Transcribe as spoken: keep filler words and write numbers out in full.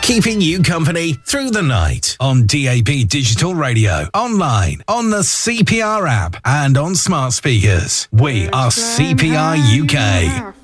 Keeping you company through the night on D A B Digital Radio, online, on the C P R app, and on smart speakers. We are C P R U K.